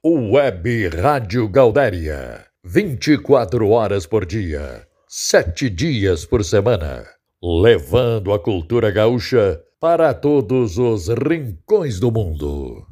Web Rádio Gaudéria, 24 horas por dia, 7 dias por semana, levando a cultura gaúcha para todos os rincões do mundo.